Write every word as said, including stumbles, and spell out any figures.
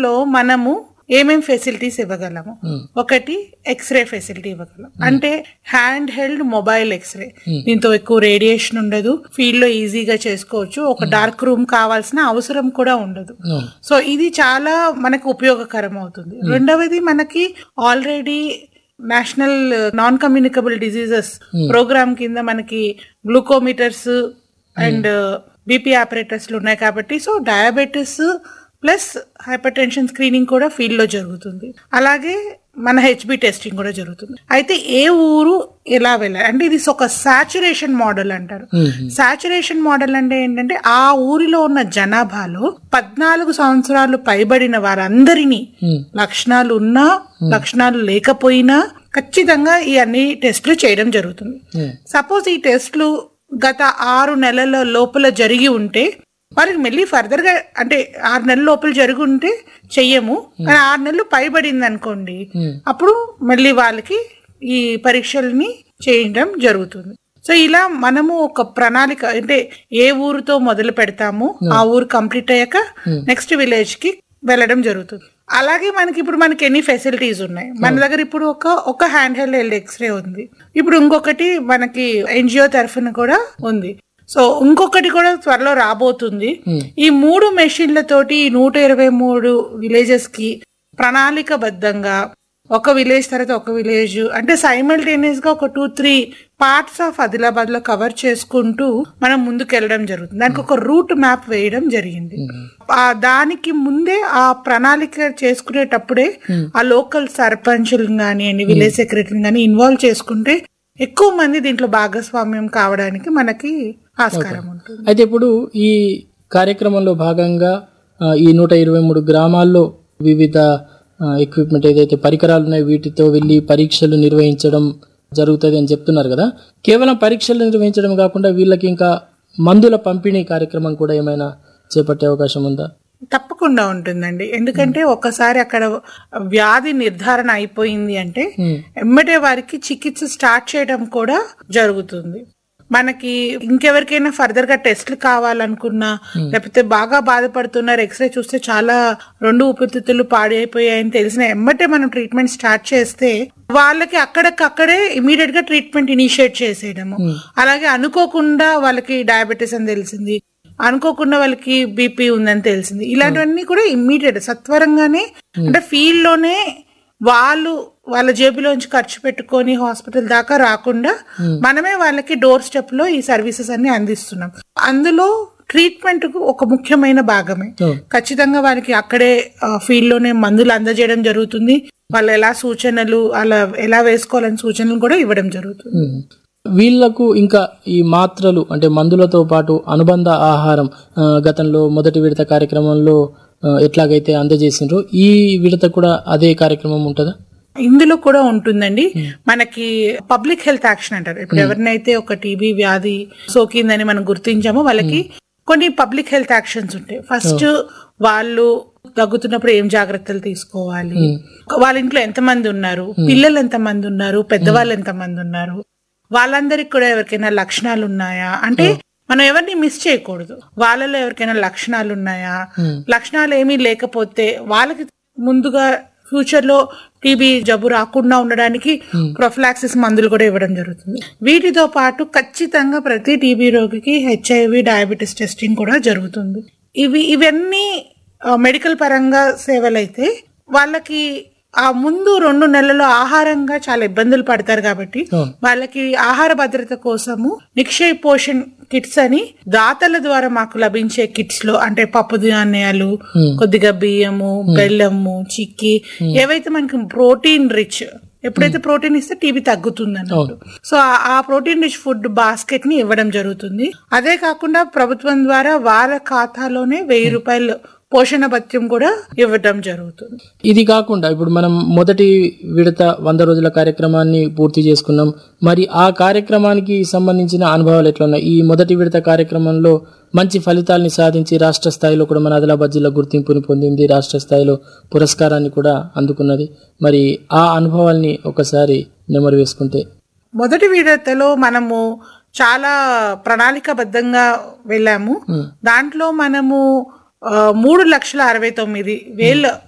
లో మనము ఏమేం ఫెసిలిటీస్ ఇవ్వగలము? ఒకటి ఎక్స్రే ఫెసిలిటీ ఇవ్వగలం, అంటే హ్యాండ్ హెల్డ్ మొబైల్ ఎక్స్రే. దీంతో ఎక్కువ రేడియేషన్ ఉండదు, ఫీల్డ్ లో ఈజీగా చేసుకోవచ్చు, ఒక డార్క్ రూమ్ కావాల్సిన అవసరం కూడా ఉండదు. సో ఇది చాలా మనకు ఉపయోగకరం అవుతుంది. రెండవది, మనకి already national non communicable diseases programme కింద మనకి గ్లూకోమీటర్స్ అండ్ బీపీ ఆపరేటర్స్లు ఉన్నాయి కాబట్టి, so diabetes plus hyper tension screening కూడా ఫీల్డ్ లో జరుగుతుంది. అలాగే మన హెచ్బి టెస్టింగ్ కూడా జరుగుతుంది. అయితే ఏ ఊరు ఎలా వెళ్ళాలి అంటే ఇది ఒక సాచురేషన్ మోడల్ అంటారు. సాచురేషన్ మోడల్ అంటే ఏంటంటే ఆ ఊరిలో ఉన్న జనాభాలో పద్నాలుగు సంవత్సరాలు పైబడిన వారందరినీ లక్షణాలు ఉన్నా లక్షణాలు లేకపోయినా ఖచ్చితంగా ఈ అన్ని టెస్టులు చేయడం జరుగుతుంది. సపోజ్ ఈ టెస్టులు గత ఆరు నెలల లోపల జరిగి ఉంటే వాళ్ళకి మళ్ళీ ఫర్దర్ గా అంటే ఆరు నెలల లోపల జరిగి ఉంటే చెయ్యము, కానీ ఆరు నెలలు పైబడింది అనుకోండి, అప్పుడు మళ్ళీ వాళ్ళకి ఈ పరీక్షల్ని చేయడం జరుగుతుంది. సో ఇలా మనము ఒక ప్రణాళిక అంటే ఏ ఊరుతో మొదలు పెడతాము, ఆ ఊరు కంప్లీట్ అయ్యాక నెక్స్ట్ విలేజ్ కి వెళ్ళడం జరుగుతుంది. అలాగే మనకి ఇప్పుడు మనకి ఎన్ని ఫెసిలిటీస్ ఉన్నాయి. మన దగ్గర ఇప్పుడు ఒక ఒక హ్యాండ్ హెల్డ్ ఎల్ ఎక్స్రే ఉంది, ఇప్పుడు ఇంకొకటి మనకి ఎన్జిఓ తరఫున కూడా ఉంది. సో ఇంకొకటి కూడా త్వరలో రాబోతుంది. ఈ మూడు మెషిన్లతోటి నూట ఇరవై మూడు విలేజెస్ కి ప్రణాళికబద్ధంగా ఒక విలేజ్ తర్వాత ఒక విలేజ్ అంటే సైమల్టేనియస్ గా ఒక two three parts of Adilabad లో కవర్ చేసుకుంటూ మనం ముందుకు వెళ్ళడం జరుగుతుంది. దానికి ఒక రూట్ మ్యాప్ వేయడం జరిగింది. ఆ దానికి ముందే ఆ ప్రణాళిక చేసుకునేటప్పుడే ఆ లోకల్ సర్పంచులు గాని విలేజ్ సెక్రటరీని గాని ఇన్వాల్వ్ చేసుకుంటే ఎక్కువ మంది దీంట్లో భాగస్వామ్యం కావడానికి మనకి ఆస్కారం ఉంటుంది. అయితే ఇప్పుడు ఈ కార్యక్రమంలో భాగంగా ఈ నూట ఇరవై మూడు గ్రామాల్లో వివిధ ఎక్విప్మెంట్ ఏదైతే పరికరాలు ఉన్నాయో వీటితో వెళ్ళి పరీక్షలు నిర్వహించడం జరుగుతుంది అని చెప్తున్నారు కదా. కేవలం పరీక్షలు నిర్వహించడం కాకుండా వీళ్ళకి ఇంకా మందుల పంపిణీ కార్యక్రమం కూడా ఏమైనా చేపట్టే అవకాశం ఉందా? తప్పకుండా ఉంటుందండి. ఎందుకంటే ఒకసారి అక్కడ వ్యాధి నిర్ధారణ అయిపోయింది అంటే ఎమ్మటే వారికి చికిత్స స్టార్ట్ చేయడం కూడా జరుగుతుంది. మనకి ఇంకెవరికైనా ఫర్దర్ గా టెస్ట్లు కావాలనుకున్నా, లేకపోతే బాగా బాధపడుతున్నారు, ఎక్స్రే చూస్తే చాలా రెండు ఊపిరితిత్తులు పాడైపోయాయని తెలిసిన ఎమ్మటే మనం ట్రీట్మెంట్ స్టార్ట్ చేస్తే వాళ్ళకి అక్కడికక్కడే ఇమీడియట్ గా ట్రీట్మెంట్ ఇనిషియేట్ చేసేయడము. అలాగే అనుకోకుండా వాళ్ళకి డయాబెటీస్ అని తెలిసింది, అనుకోకుండా వాళ్ళకి బీపీ ఉందని తెలిసింది, ఇలాంటివన్నీ కూడా ఇమ్మీడియట్ సత్వరంగానే అంటే ఫీల్డ్ లోనే వాళ్ళు వాళ్ళ జేబులోంచి ఖర్చు పెట్టుకొని హాస్పిటల్ దాకా రాకుండా మనమే వాళ్ళకి డోర్ స్టెప్ లో ఈ సర్వీసెస్ అన్ని అందిస్తున్నాం. అందులో ట్రీట్మెంట్ కు ఒక ముఖ్యమైన భాగమే. ఖచ్చితంగా వారికి అక్కడే ఫీల్డ్ లోనే మందులు అందజేయడం జరుగుతుంది. వాళ్ళు ఎలా సూచనలు అలా ఎలా వేసుకోవాలని సూచనలు కూడా ఇవ్వడం జరుగుతుంది. వీళ్లకు ఇంకా ఈ మాత్రలు అంటే మందులతో పాటు అనుబంధ ఆహారం గతంలో మొదటి విడత కార్యక్రమంలో ఎట్లాగైతే అందజేసిండ్రో ఈ విడత కూడా అదే కార్యక్రమం ఉంటుందా? ఇందులో కూడా ఉంటుందండి. మనకి పబ్లిక్ హెల్త్ యాక్షన్ అంటారు. ఇప్పుడు ఎవరినైతే ఒక టీబీ వ్యాధి సోకిందని మనం గుర్తించామో వాళ్ళకి కొన్ని పబ్లిక్ హెల్త్ యాక్షన్స్ ఉంటాయి. ఫస్ట్ వాళ్ళు దగ్గుతున్నప్పుడు ఏం జాగ్రత్తలు తీసుకోవాలి, వాళ్ళ ఇంట్లో ఎంతమంది ఉన్నారు, పిల్లలు ఎంతమంది ఉన్నారు, పెద్దవాళ్ళు ఎంతమంది ఉన్నారు, వాళ్ళందరికి కూడా ఎవరికైనా లక్షణాలు ఉన్నాయా అంటే మనం ఎవరిని మిస్ చేయకూడదు. వాళ్ళలో ఎవరికైనా లక్షణాలు ఉన్నాయా, లక్షణాలు ఏమీ లేకపోతే వాళ్ళకి ముందుగా ఫ్యూచర్ లో టీబీ జబ్బు రాకుండా ఉండడానికి ప్రొఫిలాక్సిస్ మందులు కూడా ఇవ్వడం జరుగుతుంది. వీటితో పాటు ఖచ్చితంగా ప్రతి టీబీ రోగికి హెచ్ఐవి డయాబెటీస్ టెస్టింగ్ కూడా జరుగుతుంది. ఇవి ఇవన్నీ మెడికల్ పరంగా సేవలైతే వాళ్ళకి ఆ ముందు రెండు నెలలు ఆహారంగా చాలా ఇబ్బందులు పడతారు కాబట్టి వాళ్ళకి ఆహార భద్రత కోసము నిక్షయ్ పోషణ్ కిట్స్ అని దాతల ద్వారా మాకు లభించే కిట్స్ లో అంటే పప్పు ధాన్యాలు, కొద్దిగా బియ్యము, బెల్లము, చిక్కి ఏవైతే మనకి ప్రోటీన్ రిచ్, ఎప్పుడైతే ప్రోటీన్ ఇస్తే టీబీ తగ్గుతుంది అన్నట్టు. సో ఆ ప్రోటీన్ రిచ్ ఫుడ్ బాస్కెట్ ని ఇవ్వడం జరుగుతుంది. అదే కాకుండా ప్రభుత్వం ద్వారా వాళ్ళ ఖాతాలోనే వెయ్యి రూపాయలు పోషణ భత్యం కూడా ఇవ్వడం జరుగుతుంది. ఇది కాకుండా ఇప్పుడు మనం మొదటి విడత వంద రోజుల కార్యక్రమాన్ని పూర్తి చేసుకున్నాం. మరి ఆ కార్యక్రమానికి సంబంధించిన అనుభవాలు ఎట్లా ఉన్నాయి? ఈ మొదటి విడత కార్యక్రమంలో మంచి ఫలితాలని సాధించి రాష్ట్ర స్థాయిలో కూడా మన ఆదిలాబాద్ జిల్లా గుర్తింపుని పొందింది, రాష్ట్ర స్థాయిలో పురస్కారాన్ని కూడా అందుకున్నది. మరి ఆ అనుభవాల్ని ఒకసారి నెమరు వేసుకుంటే. మొదటి విడతలో మనము చాలా ప్రణాళికాబద్ధంగా వెళ్ళాము. దాంట్లో మనము మూడు లక్షల అరవై తొమ్మిది వేల